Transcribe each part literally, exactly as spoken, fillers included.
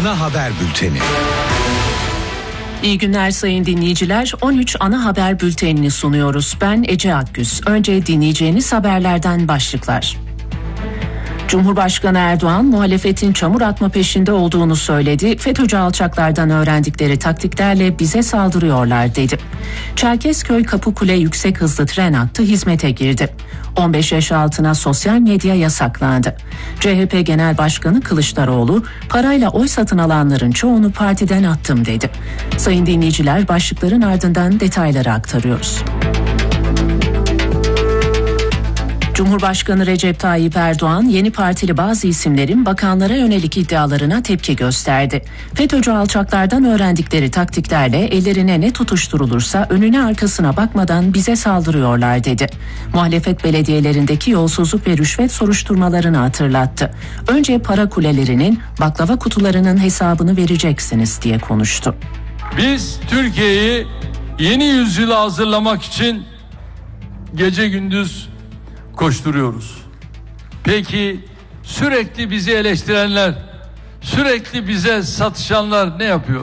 ana haber bülteni. İyi günler sayın dinleyiciler. on üç ana haber bültenini sunuyoruz. Ben Ece Akgüz. Önce dinleyeceğiniz haberlerden başlıklar. Cumhurbaşkanı Erdoğan muhalefetin çamur atma peşinde olduğunu söyledi. FETÖ'cü alçaklardan öğrendikleri taktiklerle bize saldırıyorlar dedi. Çerkezköy Kapıkule yüksek hızlı tren hattı hizmete girdi. on beş yaş altına sosyal medya yasaklandı. C H P Genel Başkanı Kılıçdaroğlu parayla oy satın alanların çoğunu partiden attım dedi. Sayın dinleyiciler, başlıkların ardından detayları aktarıyoruz. Cumhurbaşkanı Recep Tayyip Erdoğan, yeni partili bazı isimlerin bakanlara yönelik iddialarına tepki gösterdi. FETÖ'cü alçaklardan öğrendikleri taktiklerle ellerine ne tutuşturulursa önüne arkasına bakmadan bize saldırıyorlar dedi. Muhalefet belediyelerindeki yolsuzluk ve rüşvet soruşturmalarını hatırlattı. Önce para kulelerinin, baklava kutularının hesabını vereceksiniz diye konuştu. Biz Türkiye'yi yeni yüzyıla hazırlamak için gece gündüz koşturuyoruz. Peki sürekli bizi eleştirenler, sürekli bize satışanlar ne yapıyor?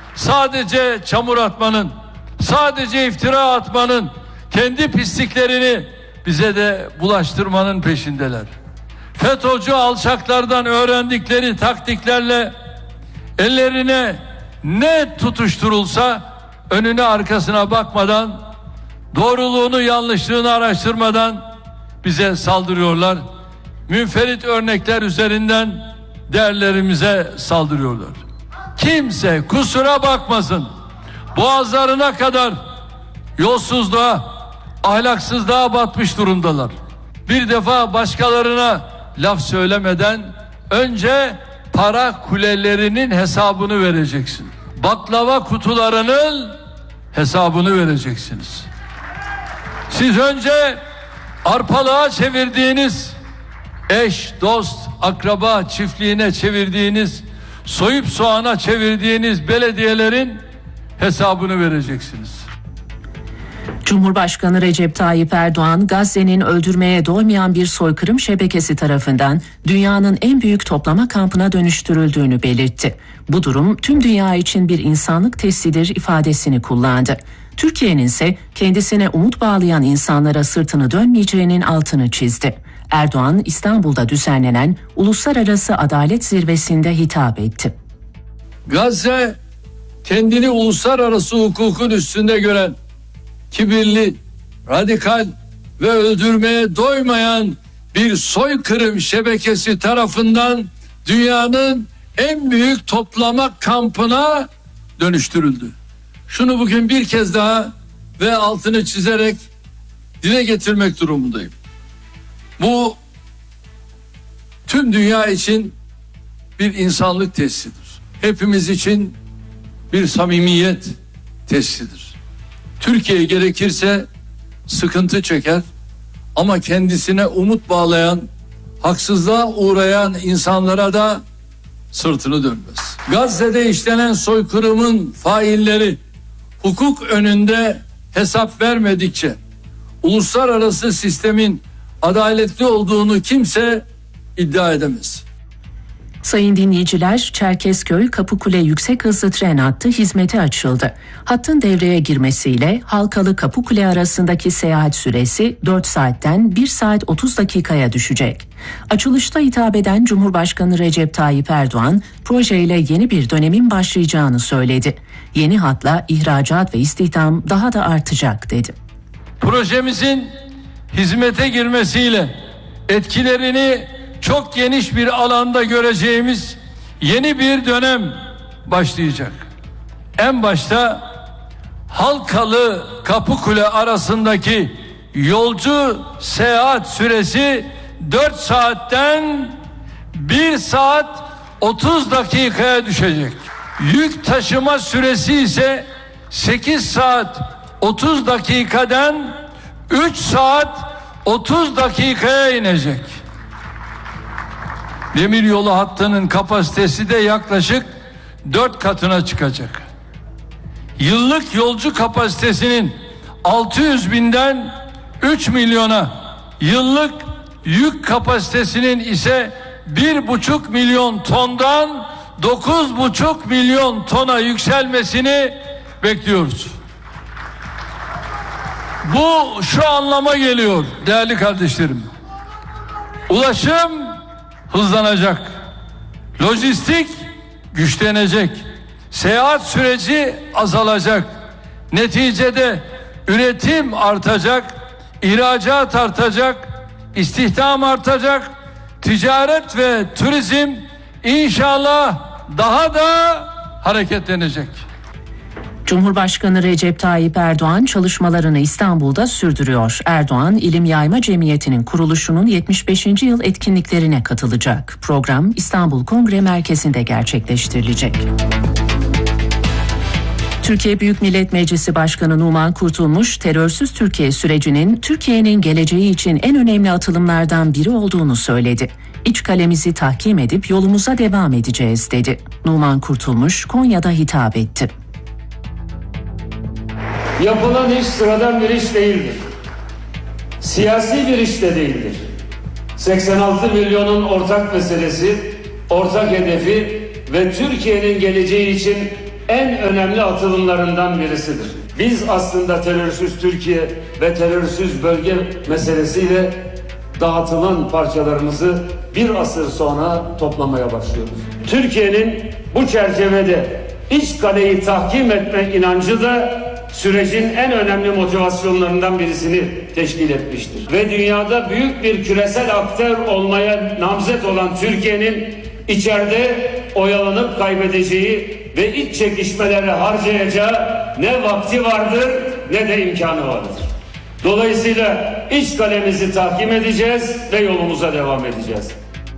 Sadece çamur atmanın, sadece iftira atmanın, kendi pisliklerini bize de bulaştırmanın peşindeler. FETÖ'cü alçaklardan öğrendikleri taktiklerle ellerine ne tutuşturulsa önüne arkasına bakmadan, doğruluğunu yanlışlığını araştırmadan bize saldırıyorlar. Münferit örnekler üzerinden değerlerimize saldırıyorlar. Kimse kusura bakmasın, boğazlarına kadar yolsuzluğa, ahlaksızlığa batmış durumdalar. Bir defa başkalarına laf söylemeden önce para kulelerinin hesabını vereceksin. Baklava kutularının hesabını vereceksiniz. Siz önce arpalığa çevirdiğiniz, eş, dost, akraba çiftliğine çevirdiğiniz, soyup soğana çevirdiğiniz belediyelerin hesabını vereceksiniz. Cumhurbaşkanı Recep Tayyip Erdoğan, Gazze'nin öldürmeye doymayan bir soykırım şebekesi tarafından dünyanın en büyük toplama kampına dönüştürüldüğünü belirtti. Bu durum tüm dünya için bir insanlık testidir ifadesini kullandı. Türkiye'nin ise kendisine umut bağlayan insanlara sırtını dönmeyeceğinin altını çizdi. Erdoğan, İstanbul'da düzenlenen Uluslararası Adalet Zirvesi'nde hitap etti. Gazze kendini uluslararası hukukun üstünde gören, kibirli, radikal ve öldürmeye doymayan bir soykırım şebekesi tarafından dünyanın en büyük toplama kampına dönüştürüldü. Şunu bugün bir kez daha ve altını çizerek dile getirmek durumundayım. Bu tüm dünya için bir insanlık testidir. Hepimiz için bir samimiyet testidir. Türkiye gerekirse sıkıntı çeker ama kendisine umut bağlayan, haksızlığa uğrayan insanlara da sırtını dönmez. Gazze'de işlenen soykırımın failleri hukuk önünde hesap vermedikçe uluslararası sistemin adaletli olduğunu kimse iddia edemez. Sayın dinleyiciler, Çerkezköy Kapıkule yüksek hızlı tren hattı hizmete açıldı. Hattın devreye girmesiyle Halkalı Kapıkule arasındaki seyahat süresi dört saatten bir saat otuz dakikaya düşecek. Açılışta hitap eden Cumhurbaşkanı Recep Tayyip Erdoğan, projeyle yeni bir dönemin başlayacağını söyledi. Yeni hatla ihracat ve istihdam daha da artacak dedi. Projemizin hizmete girmesiyle etkilerini çok geniş bir alanda göreceğimiz yeni bir dönem başlayacak. En başta Halkalı Kapıkule arasındaki yolcu seyahat süresi dört saatten bir saat otuz dakikaya düşecek. Yük taşıma süresi ise sekiz saat otuz dakikadan üç saat otuz dakikaya inecek. Demiryolu hattının kapasitesi de yaklaşık dört katına çıkacak. Yıllık yolcu kapasitesinin altı yüz binden üç milyona, yıllık yük kapasitesinin ise bir buçuk milyon tondan dokuz buçuk milyon tona yükselmesini bekliyoruz. Bu şu anlama geliyor değerli kardeşlerim. Ulaşım hızlanacak. Lojistik güçlenecek. Seyahat süreci azalacak. Neticede üretim artacak, ihracat artacak, istihdam artacak, ticaret ve turizm inşallah daha da hareketlenecek. Cumhurbaşkanı Recep Tayyip Erdoğan çalışmalarını İstanbul'da sürdürüyor. Erdoğan, İlim Yayma Cemiyeti'nin kuruluşunun yetmiş beşinci yıl etkinliklerine katılacak. Program İstanbul Kongre Merkezi'nde gerçekleştirilecek. Türkiye Büyük Millet Meclisi Başkanı Numan Kurtulmuş, terörsüz Türkiye sürecinin Türkiye'nin geleceği için en önemli atılımlardan biri olduğunu söyledi. İç kalemizi tahkim edip yolumuza devam edeceğiz dedi. Numan Kurtulmuş, Konya'da hitap etti. Yapılan iş sıradan bir iş değildir. Siyasi bir iş de değildir. seksen altı milyonun ortak meselesi, ortak hedefi ve Türkiye'nin geleceği için en önemli atılımlarından birisidir. Biz aslında terörsüz Türkiye ve terörsüz bölge meselesiyle dağıtılan parçalarımızı bir asır sonra toplamaya başlıyoruz. Türkiye'nin bu çerçevede iç kaleyi tahkim etme inancı da sürecin en önemli motivasyonlarından birisini teşkil etmiştir. Ve dünyada büyük bir küresel aktör olmaya namzet olan Türkiye'nin içeride oyalanıp kaybedeceği ve iç çekişmelere harcayacağı ne vakti vardır ne de imkanı vardır. Dolayısıyla iç kalemizi tahkim edeceğiz ve yolumuza devam edeceğiz.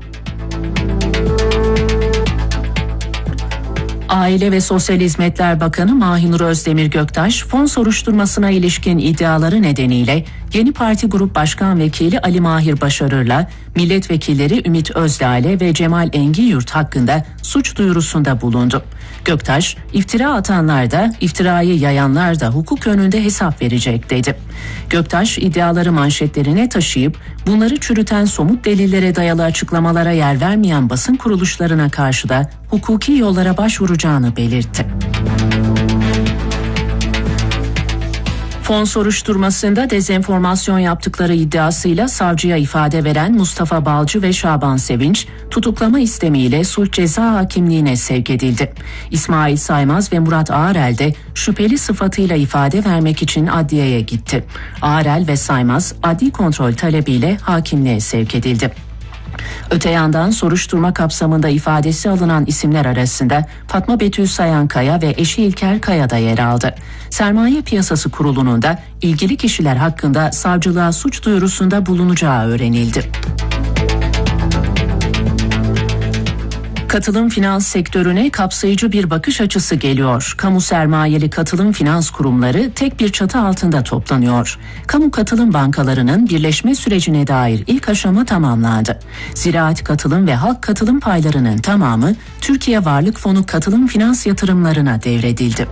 Aile ve Sosyal Hizmetler Bakanı Mahinur Özdemir Göktaş, fon soruşturmasına ilişkin iddiaları nedeniyle Yeni Parti Grup Başkan Vekili Ali Mahir Başarır'la milletvekilleri Ümit Özdağ'le ve Cemal Engiyurt hakkında suç duyurusunda bulundu. Göktaş, iftira atanlar da, iftirayı yayanlar da hukuk önünde hesap verecek dedi. Göktaş, iddiaları manşetlerine taşıyıp bunları çürüten somut delillere dayalı açıklamalara yer vermeyen basın kuruluşlarına karşı da hukuki yollara başvuracağını belirtti. Fon soruşturmasında dezenformasyon yaptıkları iddiasıyla savcıya ifade veren Mustafa Balcı ve Şaban Sevinç, tutuklama istemiyle suç ceza hakimliğine sevk edildi. İsmail Saymaz ve Murat Ağarel de şüpheli sıfatıyla ifade vermek için adliyeye gitti. Ağarel ve Saymaz adli kontrol talebiyle hakimliğe sevk edildi. Öte yandan soruşturma kapsamında ifadesi alınan isimler arasında Fatma Betül Sayankaya ve eşi İlker Kaya da yer aldı. Sermaye Piyasası Kurulu'nun da ilgili kişiler hakkında savcılığa suç duyurusunda bulunacağı öğrenildi. Katılım finans sektörüne kapsayıcı bir bakış açısı geliyor. Kamu sermayeli katılım finans kurumları tek bir çatı altında toplanıyor. Kamu katılım bankalarının birleşme sürecine dair ilk aşama tamamlandı. Ziraat katılım ve halk katılım paylarının tamamı Türkiye Varlık Fonu katılım finans yatırımlarına devredildi.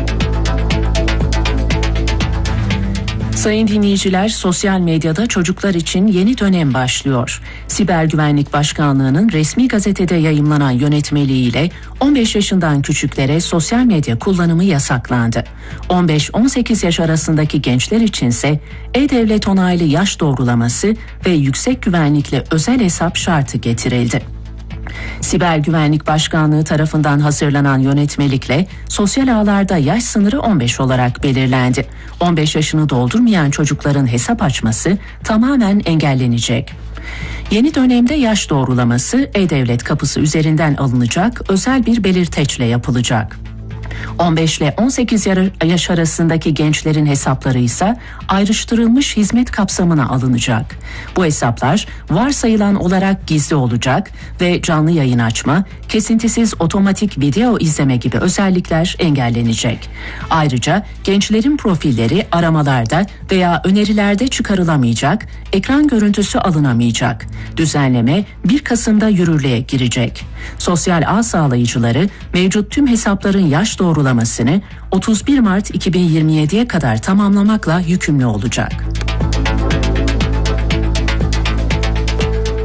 Sayın dinleyiciler, sosyal medyada çocuklar için yeni dönem başlıyor. Siber Güvenlik Başkanlığı'nın resmi gazetede yayımlanan yönetmeliğiyle on beş yaşından küçüklere sosyal medya kullanımı yasaklandı. on beş on sekiz yaş arasındaki gençler içinse e-devlet onaylı yaş doğrulaması ve yüksek güvenlikli özel hesap şartı getirildi. Siber Güvenlik Başkanlığı tarafından hazırlanan yönetmelikle sosyal ağlarda yaş sınırı on beş olarak belirlendi. on beş yaşını doldurmayan çocukların hesap açması tamamen engellenecek. Yeni dönemde yaş doğrulaması e-devlet kapısı üzerinden alınacak, özel bir belirteçle yapılacak. on beş ile on sekiz yaş arasındaki gençlerin hesapları ise ayrıştırılmış hizmet kapsamına alınacak. Bu hesaplar varsayılan olarak gizli olacak ve canlı yayın açma, kesintisiz otomatik video izleme gibi özellikler engellenecek. Ayrıca gençlerin profilleri aramalarda veya önerilerde çıkarılamayacak, ekran görüntüsü alınamayacak. Düzenleme bir Kasım'da yürürlüğe girecek. Sosyal ağ sağlayıcıları mevcut tüm hesapların yaş doğrulamasını otuz bir Mart iki bin yirmi yediye kadar tamamlamakla yükümlü olacak.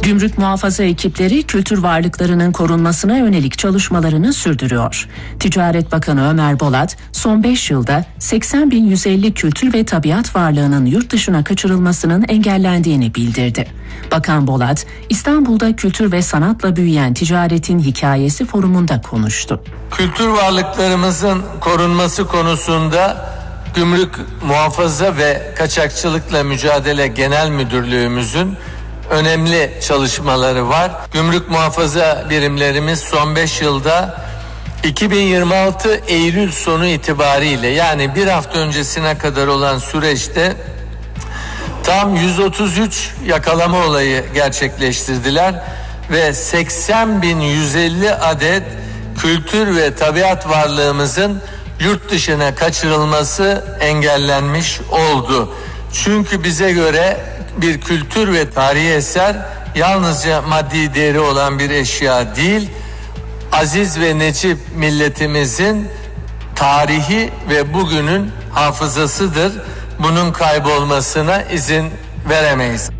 Gümrük muhafaza ekipleri kültür varlıklarının korunmasına yönelik çalışmalarını sürdürüyor. Ticaret Bakanı Ömer Bolat, son beş yılda seksen bin yüz elli kültür ve tabiat varlığının yurt dışına kaçırılmasının engellendiğini bildirdi. Bakan Bolat, İstanbul'da kültür ve sanatla büyüyen ticaretin hikayesi forumunda konuştu. Kültür varlıklarımızın korunması konusunda Gümrük Muhafaza ve Kaçakçılıkla Mücadele Genel Müdürlüğümüzün önemli çalışmaları var. Gümrük muhafaza birimlerimiz son beş yılda iki bin yirmi altı Eylül sonu itibariyle, yani bir hafta öncesine kadar olan süreçte tam yüz otuz üç yakalama olayı gerçekleştirdiler ve seksen bin yüz elli adet kültür ve tabiat varlığımızın yurt dışına kaçırılması engellenmiş oldu. Çünkü bize göre bir kültür ve tarihi eser yalnızca maddi değeri olan bir eşya değil, aziz ve necip milletimizin tarihi ve bugünün hafızasıdır. Bunun kaybolmasına izin veremeyiz.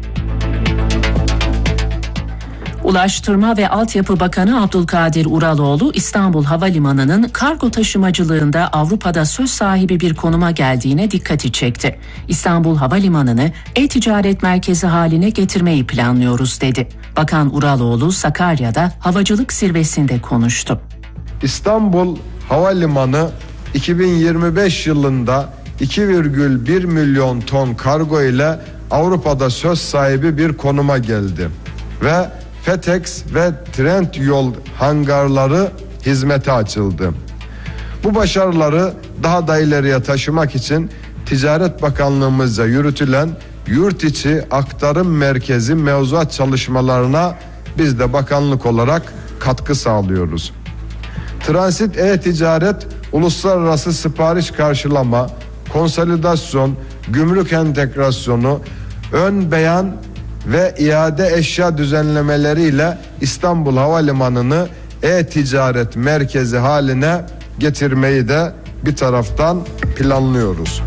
Ulaştırma ve Altyapı Bakanı Abdülkadir Uraloğlu, İstanbul Havalimanı'nın kargo taşımacılığında Avrupa'da söz sahibi bir konuma geldiğine dikkati çekti. İstanbul Havalimanı'nı e-ticaret merkezi haline getirmeyi planlıyoruz dedi. Bakan Uraloğlu, Sakarya'da havacılık zirvesinde konuştu. İstanbul Havalimanı iki bin yirmi beş yılında iki virgül bir milyon ton kargo ile Avrupa'da söz sahibi bir konuma geldi ve FedEx ve Trendyol hangarları hizmete açıldı. Bu başarıları daha da ileriye taşımak için Ticaret Bakanlığımızca yürütülen yurt içi aktarım merkezi mevzuat çalışmalarına biz de bakanlık olarak katkı sağlıyoruz. Transit e-ticaret, uluslararası sipariş karşılama, konsolidasyon, gümrük entegrasyonu, ön beyan ve iade eşya düzenlemeleriyle İstanbul Havalimanı'nı e-ticaret merkezi haline getirmeyi de bir taraftan planlıyoruz.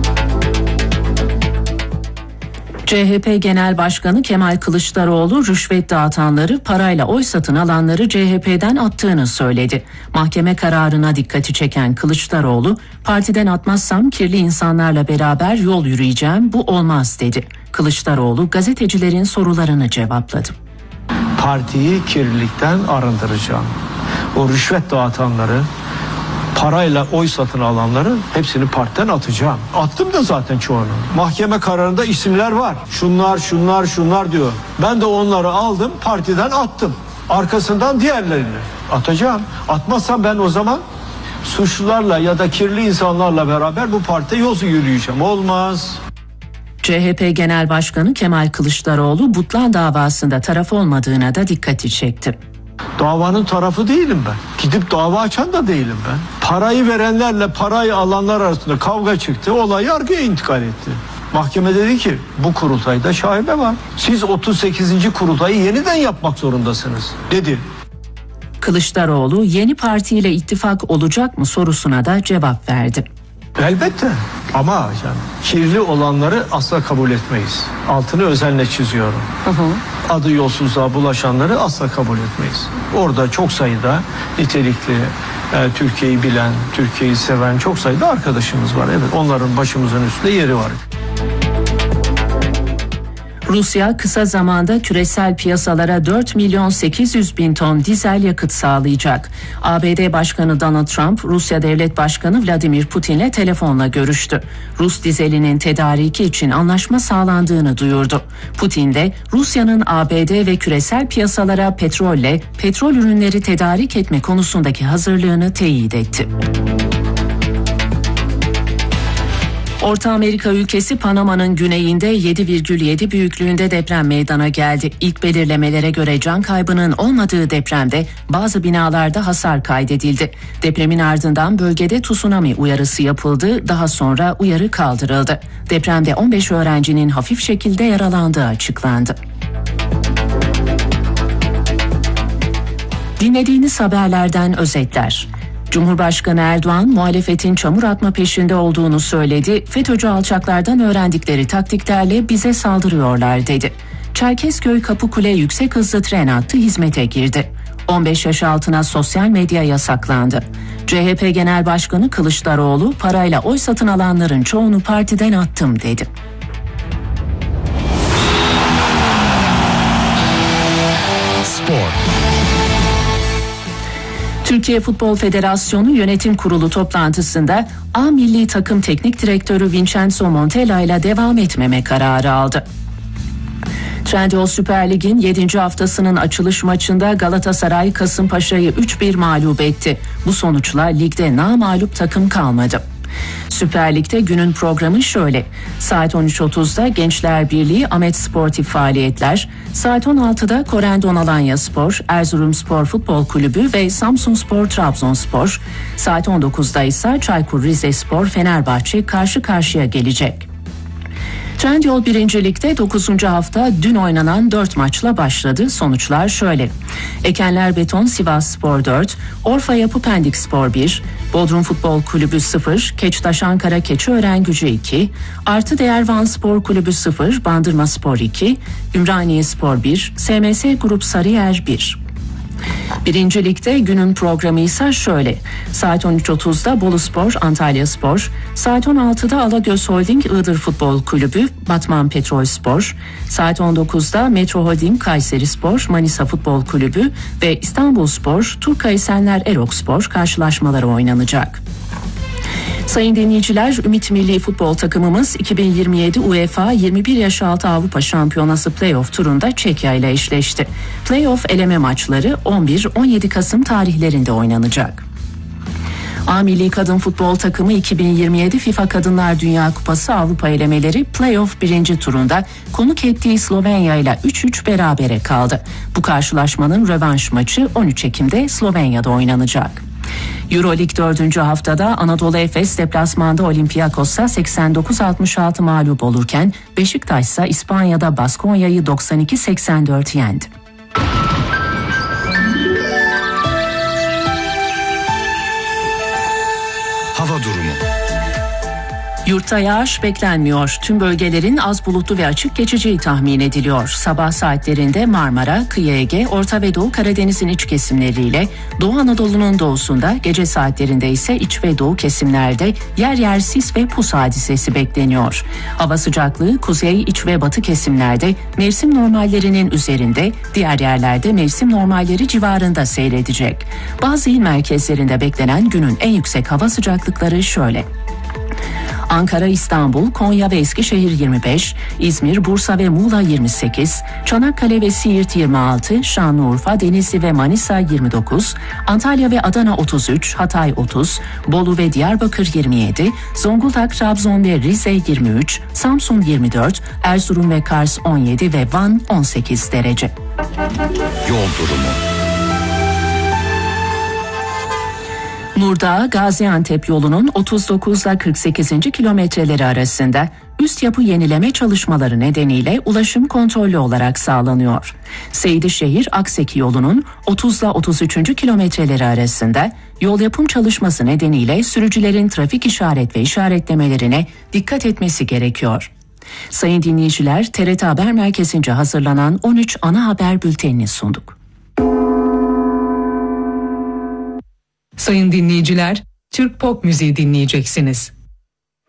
C H P Genel Başkanı Kemal Kılıçdaroğlu, rüşvet dağıtanları, parayla oy satın alanları C H P'den attığını söyledi. Mahkeme kararına dikkati çeken Kılıçdaroğlu, partiden atmazsam kirli insanlarla beraber yol yürüyeceğim, bu olmaz dedi. Kılıçdaroğlu gazetecilerin sorularını cevapladı. Partiyi kirlilikten arındıracağım. O rüşvet dağıtanları, parayla oy satın alanların hepsini partiden atacağım. Attım da zaten çoğunu. Mahkeme kararında isimler var. Şunlar, şunlar, şunlar diyor. Ben de onları aldım, partiden attım. Arkasından diğerlerini atacağım. Atmazsam ben o zaman suçlularla ya da kirli insanlarla beraber bu partide yol yürüyeceğim. Olmaz. C H P Genel Başkanı Kemal Kılıçdaroğlu, Butlan davasında taraf olmadığına da dikkati çekti. Davanın tarafı değilim ben. Gidip dava açan da değilim ben. Parayı verenlerle parayı alanlar arasında kavga çıktı. Olay yargıya intikal etti. Mahkeme dedi ki bu kurultayda şaibe var. Siz otuz sekizinci kurultayı yeniden yapmak zorundasınız dedi. Kılıçdaroğlu yeni partiyle ittifak olacak mı sorusuna da cevap verdi. Elbette ama yani kirli olanları asla kabul etmeyiz. Altını özenle çiziyorum. Hı hı. Adı yolsuzluğa bulaşanları asla kabul etmeyiz. Orada çok sayıda nitelikli, e, Türkiye'yi bilen, Türkiye'yi seven çok sayıda arkadaşımız var. Evet, onların başımızın üstünde yeri var. Rusya kısa zamanda küresel piyasalara dört milyon sekiz yüz bin ton dizel yakıt sağlayacak. A B D Başkanı Donald Trump, Rusya Devlet Başkanı Vladimir Putin'le telefonla görüştü. Rus dizelinin tedariki için anlaşma sağlandığını duyurdu. Putin de Rusya'nın A B D ve küresel piyasalara petrolle petrol ürünleri tedarik etme konusundaki hazırlığını teyit etti. Orta Amerika ülkesi Panama'nın güneyinde yedi virgül yedi büyüklüğünde deprem meydana geldi. İlk belirlemelere göre can kaybının olmadığı depremde bazı binalarda hasar kaydedildi. Depremin ardından bölgede tsunami uyarısı yapıldı, daha sonra uyarı kaldırıldı. Depremde on beş öğrencinin hafif şekilde yaralandığı açıklandı. Dinlediğiniz haberlerden özetler. Cumhurbaşkanı Erdoğan, muhalefetin çamur atma peşinde olduğunu söyledi. FETÖ'cü alçaklardan öğrendikleri taktiklerle bize saldırıyorlar dedi. Çerkezköy Kapıkule yüksek hızlı tren hattı hizmete girdi. on beş yaş altına sosyal medya yasaklandı. C H P Genel Başkanı Kılıçdaroğlu parayla oy satın alanların çoğunu partiden attım dedi. Spor. Türkiye Futbol Federasyonu Yönetim Kurulu toplantısında A Milli Takım Teknik Direktörü Vincenzo Montella ile devam etmeme kararı aldı. Trendyol Süper Lig'in yedinci haftasının açılış maçında Galatasaray Kasımpaşa'yı üç bir mağlup etti. Bu sonuçla ligde namağlup takım kalmadı. Süper Lig'de günün programı şöyle: saat on üç otuzda Gençler Birliği Ahmet Sportif faaliyetler, saat on altıda Korendon Alanyaspor, Erzurumspor Futbol Kulübü ve Samsunspor Trabzonspor, saat on dokuzda ise Çaykur Rizespor Fenerbahçe karşı karşıya gelecek. Trendyol birinci Lig'de dokuzuncu hafta dün oynanan dört maçla başladı. Sonuçlar şöyle: Ekenler Beton Sivasspor dört, Orfa Yapı Pendikspor bir, Bodrum Futbol Kulübü sıfır, Keçtaş Ankara Keçiören-Gücü iki, Artı Değer Van Spor Kulübü sıfır, Bandırmaspor iki, Ümraniyespor bir, S M S Grup Sarıyer bir. Birinci Lig'de günün programı ise şöyle: saat on üç otuzda Boluspor Antalyaspor, saat on altıda Alagöz Holding Iğdır Futbol Kulübü Batman Petrolspor, saat on dokuzda Metro Holding Kayserispor Manisa Futbol Kulübü ve İstanbulspor Turka Esenler Erokspor karşılaşmaları oynanacak. Sayın dinleyiciler, Ümit Milli Futbol takımımız iki bin yirmi yedi UEFA yirmi bir yaş altı Avrupa Şampiyonası Playoff turunda Çekya ile eşleşti. Playoff eleme maçları on bir on yedi Kasım tarihlerinde oynanacak. A Milli Kadın Futbol takımı iki bin yirmi yedi FIFA Kadınlar Dünya Kupası Avrupa elemeleri Playoff birinci turunda konuk ettiği Slovenya ile üç üç berabere kaldı. Bu karşılaşmanın rövanş maçı on üç Ekim'de Slovenya'da oynanacak. Euroleague dördüncü haftada Anadolu Efes deplasmanda Olympiakos'a seksen dokuz altmış altı mağlup olurken Beşiktaş ise İspanya'da Baskonya'yı doksan iki seksen dört yendi. Hava durumu. Yurtta yağış beklenmiyor. Tüm bölgelerin az bulutlu ve açık geçeceği tahmin ediliyor. Sabah saatlerinde Marmara, Kıyı Ege, Orta ve Doğu Karadeniz'in iç kesimleriyle Doğu Anadolu'nun doğusunda, gece saatlerinde ise iç ve doğu kesimlerde yer yer sis ve pus hadisesi bekleniyor. Hava sıcaklığı kuzey, iç ve batı kesimlerde mevsim normallerinin üzerinde, diğer yerlerde mevsim normalleri civarında seyredecek. Bazı il merkezlerinde beklenen günün en yüksek hava sıcaklıkları şöyle: Ankara, İstanbul, Konya ve Eskişehir yirmi beş, İzmir, Bursa ve Muğla yirmi sekiz, Çanakkale ve Siirt yirmi altı, Şanlıurfa, Denizli ve Manisa yirmi dokuz, Antalya ve Adana otuz üç, Hatay otuz, Bolu ve Diyarbakır yirmi yedi, Zonguldak, Trabzon ve Rize yirmi üç, Samsun yirmi dört, Erzurum ve Kars on yedi ve Van on sekiz derece. Yol durumu. Nurdağ Gaziantep yolunun otuz dokuz ile kırk sekizinci kilometreleri arasında üst yapı yenileme çalışmaları nedeniyle ulaşım kontrollü olarak sağlanıyor. Seydişehir Akseki yolunun otuz ile otuz üçüncü kilometreleri arasında yol yapım çalışması nedeniyle sürücülerin trafik işaret ve işaretlemelerine dikkat etmesi gerekiyor. Sayın dinleyiciler, T R T Haber Merkezi'nce hazırlanan on üç ana haber bültenini sunduk. Sayın dinleyiciler, Türk pop müziği dinleyeceksiniz.